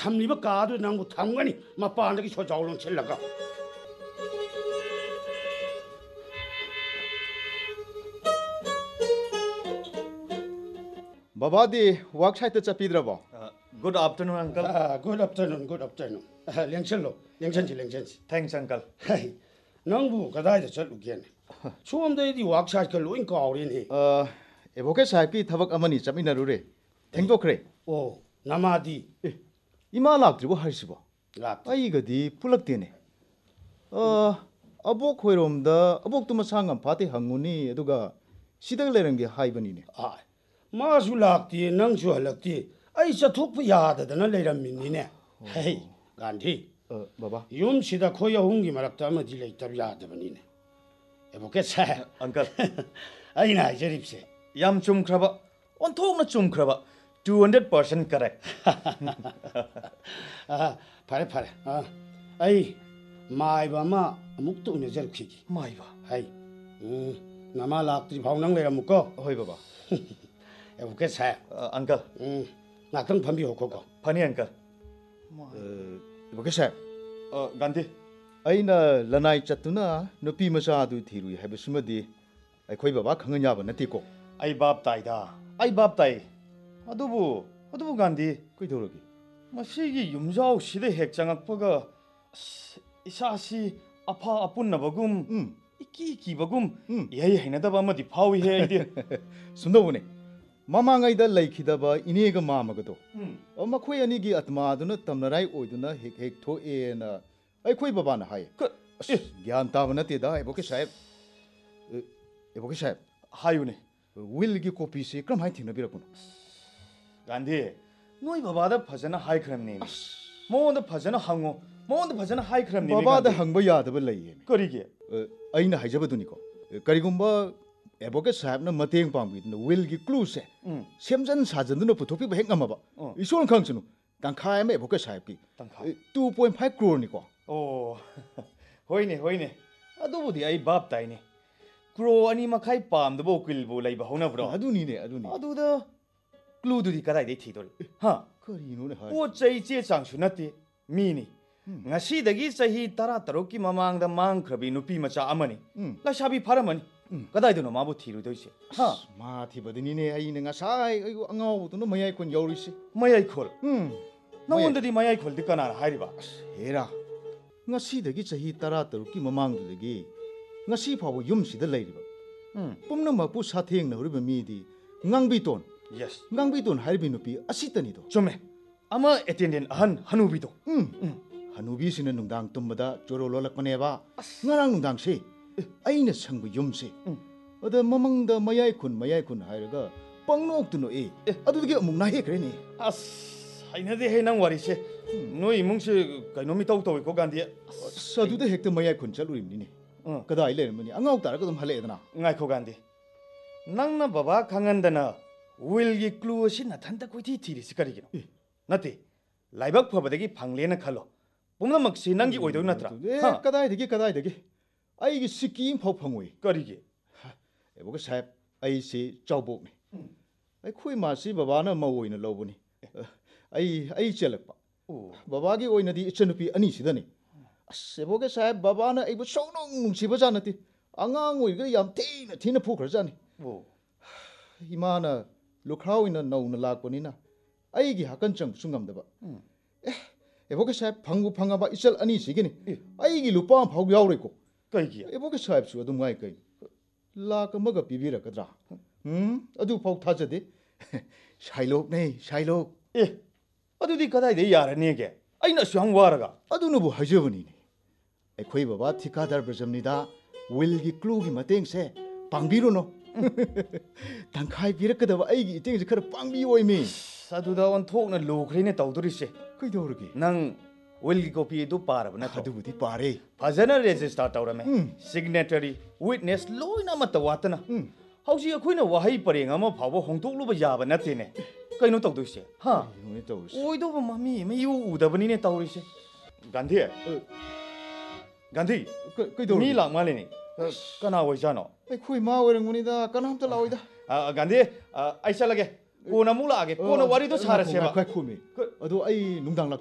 ꯊꯝꯂꯤꯕ ꯀꯥꯗꯨ ꯅꯪꯕꯨ ꯊꯝꯒꯅꯤ ꯃꯄꯥꯟꯗꯒꯤ ꯁꯣꯖꯥꯎ ꯂꯣꯟꯁꯤꯜꯂꯒ 바바디 왁사이트 잡히더라고. Good afternoon, uncle. Good afternoon, good afternoon. 랭천로, 랭천지, 랭천지. Thanks, uncle. 낭부 가다이다 쩔루겠네. 수험대디 왁사이트 로인 까오리니. 에보케 사이피 타박 아마니 잡이나루레. 탱도크레. 오, 나마디. 이마 락드리고 할시보. 락. 아이거디 풀럭되네. 아복 회롬다 아복도 상한 바테 항문이 에두가 시덕레는 게 하이버니네. 아, 마수 락디 낭수 할락디. 아이 자톡부 야다다나 레람민니네. 헤이, 간디. 바바. 욤시다 코야 홍기 말았다 아마 딜레이 답 야다버니네. 에보케 사. Uncle. 아이나 저립세. Yam chum kraba. On thong na chum kraba. 200% correct. 파레 파레. 아이 마이바마 묵도 우네저키기. Maiba. 하이. 나마 락들이 바운랑 레라 묵고. 호이 바바. 에보케 사. Uncle. 나등 밤비 호코고. Funny, uncle. 에보케 사. Gandhi. 아이나 라나이 짰두나 너피 마사두 티루이 하베스마디 아이코이 바바 강은야바 나티고. Ai bab tai da. Ai bab tai. Adubu Gandhi. 거이 도르기. Masigi yumjau side hek changakpaga isasi apa apun nabagum. Iki bagum. Yai hainadaba amadi phawi he ide. 순도보네. 마망아이다 라이키다바 이니가 마마가도. 마코이 아니기 아트마두나 탐나라이 오이두나 헥 토에나 아이코이 바바나 하이. ଜ୍ଞාન તાવના તેદા એબોકે સાહેબ એબોકે સાહેબ Hayune. 윌기 코피시 그럼 하이 튀나 비라구나. Gandhi. Noi babada phajana high crime name. Monda phajana hango. Monda phajana high crime name. 바바다 항바 야다바 레이에. Korige. 아이나 하이자바두니코. 까리곰바 에보게 사합나 마테ing 방비드나 윌기 클루세. 셈전 사전드나 부토피바 행가마바. 이소는 강스누. 당카에메 에보게 사합기. 2.5 crore Oh. Hoine. Adubudi ai bab taine. Crow ani makai pam the bokil bo lai bahona bro. 아두니네. Aduda clue du di kadai de thidori. Ha. 거리노네 하이. Po chai che changsu nati. Mini. Ngasi dagi sahi tara taroki mamangda mang khrabi nupi macha amani. La shabi pharamani. Kadai du no mabu thiru doise. Ha. 마티바드니네 아이네 nga사이 아이고 앙아우도노 마야이콘 여우리시. Mayai khol. Nawonda di mayai khol di kana hairiba. 헤라. ngasiꯗꯒꯤ ꯆꯍꯤ 13ꯀꯤ ꯃꯃꯥꯡꯗꯨꯗꯒꯤ ngasi ꯐꯥꯎꯕ ꯌꯨꯝꯁꯤꯗ ꯂꯩꯔꯤꯕ ꯄꯨꯝꯅꯃꯛꯄꯨ ꯁꯥꯊꯦꯡꯅꯍꯧꯔꯤꯕ ꯃꯤꯗꯤ ꯉꯥꯡꯕꯤꯇꯣꯟ Yes. ꯉꯥꯡꯕꯤꯇꯣꯟ ꯍꯥꯏꯔꯤꯕ ꯅꯨꯄꯤ ꯑꯁꯤꯇꯅꯤꯗꯣ Chume. Ama attendant hanubido. ꯍꯅꯨꯕꯤꯁꯤꯅ ꯅꯨꯡꯗꯥꯡ ꯇꯨꯝꯕꯗ ꯆꯣꯔꯣ ꯂꯣꯜꯂꯛꯄꯅꯦꯕ ꯉꯔꯥꯡ ꯅꯨꯡꯗꯥꯡꯁꯦ ꯑꯩꯅ ꯁꯪꯕ ꯌꯨꯝꯁꯦ ꯑꯗ ꯃꯃꯪꯗ ꯃꯌꯥꯏ ꯈꯨꯟ ꯍꯥꯏꯔꯒ ꯄꯪꯅꯣꯛꯇ ꯅꯣꯛꯑꯦ ꯑꯗꯨꯗꯒꯤ ꯑꯃꯨꯛ ꯅꯥꯍꯦꯛꯈ꯭ꯔꯦꯅꯦ Hainade he nang warise. No imungse kainomi tau tau ko Gandhi. ꯑꯗꯨꯗ ꯍꯦꯛꯇ ꯃꯌꯥꯏ ꯈꯨꯟ ꯆꯠꯂꯨꯔꯤꯕꯅꯤꯅꯦ ꯀꯗꯥꯏ ꯂꯩꯔꯝꯕꯅꯤ ꯑꯉꯥꯎ ꯇꯥꯔꯒ ꯑꯗꯨꯝ ꯍꯜꯂꯛꯑꯦꯗꯅ Ngai ko Gandhi. Nangna baba khangandana will gi clue sin athanta koithi thiri sikarigino. Nati. Laibak phabadagi phanglena khalo. Pumnamak si nangi oidoi natra. 그다이되게 아이기 스키임 파우 펑웨이 Karige. 에보게 사입 아이시 짜보네 아이 코이 마시 바바나 마오이나 로보니 아이 чел락바 바바기 오이나디 이천누피 아니시다니 에보게 사입 바바나 아이부 소농 뭉치버자나티 앙앙 오이가 얌 티나 푸크르자니 이마나 루크라우이나 나우나 락보니나 아이기 하간정 숭감다바 에보게 사입 방구 방아바 이철 아니시기니 아이기 루파 파우 야우레고 Karige. 에보게 사입수 어둠 와이 까이 라가 먹어 비비라거드라 어두 파우 타저데 샤일록네 샤일록 Adudi kadai de yarani ge. Aina syang waraga. 어두누부 하저버니니 에코이 바바 티카다르 브점니다 윌기 클루기 마땡세 방비로노 당카이 비르거다 아이기 이땡지 커 방비 오이미 Saduda on thok na lokhrine tawdurise. 그이도르기 Nang will gi copy du parab na to. 아두부디 빠레 Phajana register tawrame. Signatory witness loina matawatana. Hausi akhoina wahai pareng ama phawba hongtokluba yaba natene. Kaino tawduise. Ha. 이노네 떠우시 Oido mami me yu udabani ne tawrise. Gandhi. Gandhi. 그이도르기 Mi lang malini. Kana waijano. 에코이 마오랭문이다 까나함도 라오이다 Gandhi. Aisa lage. Kona mula age. Kona wari do sara seba. 그 코미 어두 아이 농당